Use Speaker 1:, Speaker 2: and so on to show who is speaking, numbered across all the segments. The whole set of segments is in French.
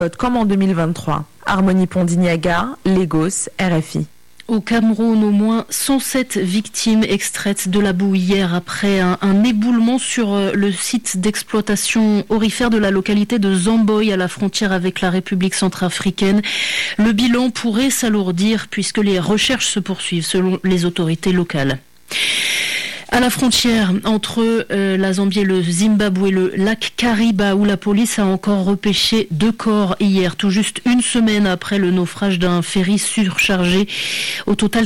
Speaker 1: Comme en 2023. Harmonie Pondignaga, Lagos, RFI.
Speaker 2: Au Cameroun, au moins 107 victimes extraites de la boue hier après un éboulement sur le site d'exploitation aurifère de la localité de Zamboy à la frontière avec la République centrafricaine. Le bilan pourrait s'alourdir puisque les recherches se poursuivent selon les autorités locales. À la frontière entre la Zambie et le Zimbabwe, le lac Kariba, où la police a encore repêché 2 corps hier, tout juste une semaine après le naufrage d'un ferry surchargé. Au total,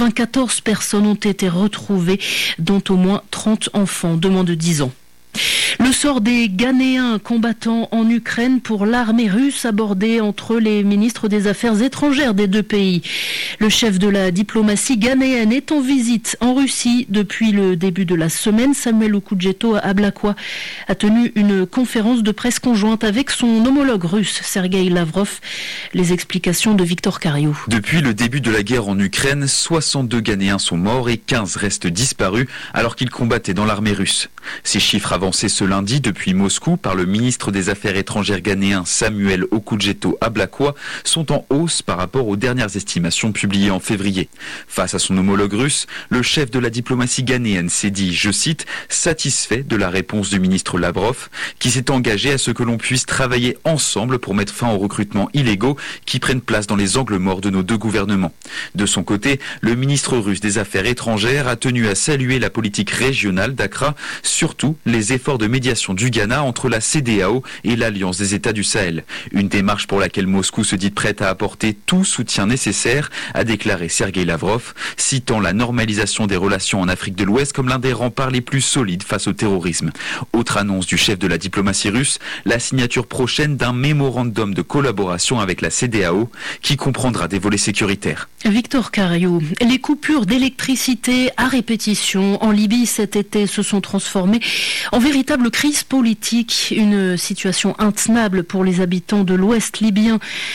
Speaker 2: 94 personnes ont été retrouvées, dont au moins 30 enfants de moins de 10 ans. Le sort des Ghanéens combattant en Ukraine pour l'armée russe abordé entre les ministres des Affaires étrangères des 2 pays. Le chef de la diplomatie ghanéenne est en visite en Russie depuis le début de la semaine. Samuel Okudjeto Ablakwa a tenu une conférence de presse conjointe avec son homologue russe, Sergueï Lavrov. Les explications de Victor Cariou.
Speaker 3: Depuis le début de la guerre en Ukraine, 62 Ghanéens sont morts et 15 restent disparus alors qu'ils combattaient dans l'armée russe. Ces chiffres avancés ce lundi depuis Moscou par le ministre des Affaires étrangères ghanéen Samuel Okudjeto Ablakwa sont en hausse par rapport aux dernières estimations publiées en février. Face à son homologue russe, le chef de la diplomatie ghanéenne s'est dit, je cite, satisfait de la réponse du ministre Lavrov, qui s'est engagé à ce que l'on puisse travailler ensemble pour mettre fin aux recrutements illégaux qui prennent place dans les angles morts de nos 2 gouvernements. De son côté, le ministre russe des Affaires étrangères a tenu à saluer la politique régionale d'Accra, surtout les efforts de médiation du Ghana entre la CEDEAO et l'Alliance des États du Sahel. Une démarche pour laquelle Moscou se dit prête à apporter tout soutien nécessaire, a déclaré Sergueï Lavrov, citant la normalisation des relations en Afrique de l'Ouest comme l'un des remparts les plus solides face au terrorisme. Autre annonce du chef de la diplomatie russe, la signature prochaine d'un mémorandum de collaboration avec la CEDEAO qui comprendra des volets sécuritaires.
Speaker 2: Victor Cariou, les coupures d'électricité à répétition en Libye cet été se sont transformées en véritable crise politique, une situation intenable pour les habitants de l'Ouest libyen,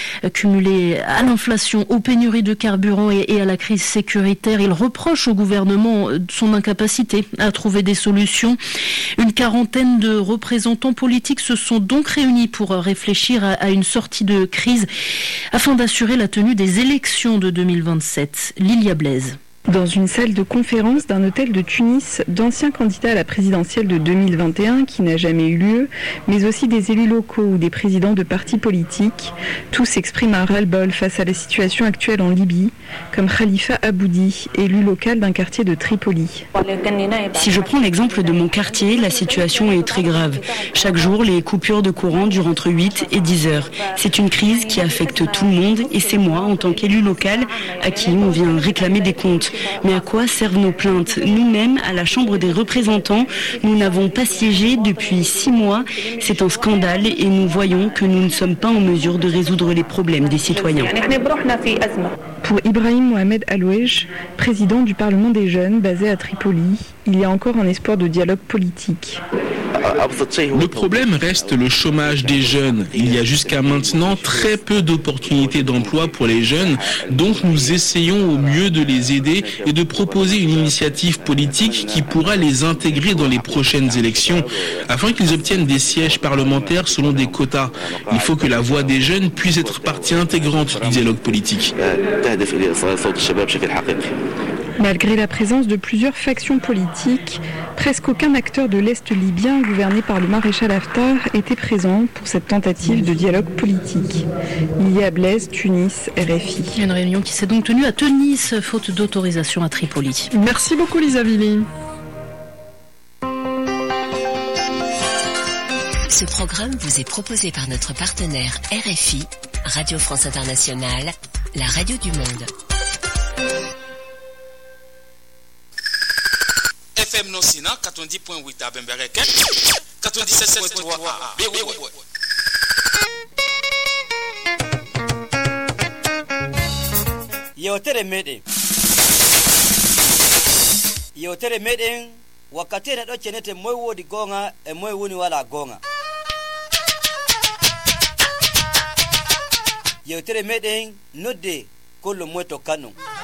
Speaker 2: cumulée à l'inflation, aux pénuries de carburant et à la crise sécuritaire. Il reproche au gouvernement son incapacité à trouver des solutions. Une quarantaine de représentants politiques se sont donc réunis pour réfléchir à une sortie de crise afin d'assurer la tenue des élections de 2027. Lilia Blaise.
Speaker 4: Dans une salle de conférence d'un hôtel de Tunis, d'anciens candidats à la présidentielle de 2021 qui n'a jamais eu lieu, mais aussi des élus locaux ou des présidents de partis politiques, tous expriment un ras-le-bol face à la situation actuelle en Libye, comme Khalifa Aboudi, élu local d'un quartier de Tripoli.
Speaker 5: Si je prends l'exemple de mon quartier, la situation est très grave. Chaque jour, les coupures de courant durent entre 8 et 10 heures. C'est une crise qui affecte tout le monde et c'est moi, en tant qu'élu local, à qui on vient réclamer des comptes. Mais à quoi servent nos plaintes ? Nous-mêmes, à la Chambre des représentants, nous n'avons pas siégé depuis 6 mois. C'est un scandale et nous voyons que nous ne sommes pas en mesure de résoudre les problèmes des citoyens.
Speaker 4: Pour Ibrahim Mohamed Alouej, président du Parlement des jeunes basé à Tripoli, il y a encore un espoir de dialogue politique.
Speaker 6: Le problème reste le chômage des jeunes. Il y a jusqu'à maintenant très peu d'opportunités d'emploi pour les jeunes, donc nous essayons au mieux de les aider et de proposer une initiative politique qui pourra les intégrer dans les prochaines élections, afin qu'ils obtiennent des sièges parlementaires selon des quotas. Il faut que la voix des jeunes puisse être partie intégrante du dialogue politique.
Speaker 4: Malgré la présence de plusieurs factions politiques, presque aucun acteur de l'Est libyen gouverné par le maréchal Haftar était présent pour cette tentative de dialogue politique. Lilia Blaise, Tunis, RFI.
Speaker 2: Une réunion qui s'est donc tenue à Tunis, faute d'autorisation à Tripoli.
Speaker 1: Merci beaucoup Lisa Vili.
Speaker 7: Ce programme vous est proposé par notre partenaire RFI, Radio France Internationale, la radio du monde.
Speaker 8: FM Nosina 90.8 à Bemberek 97.3 à Béoué.
Speaker 9: Yotere meden wakati na doche nete moyo wodi gonga e moyo woni wala gonga. Yotere meden nodde kollo moto kanu.